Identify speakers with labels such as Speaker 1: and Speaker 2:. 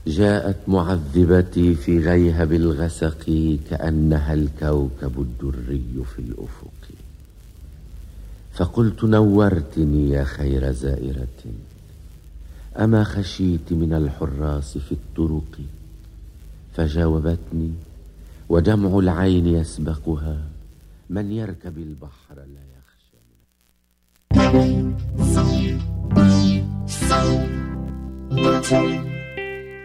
Speaker 1: جاءت معذبتي في غيهب الغسق كأنها الكوكب الدري في الأفق، فقلت نورتني يا خير زائرة، أما خشيت من الحراس في الطرق؟ فجاوبتني ودمع العين يسبقها، من يركب البحر لا يخشى.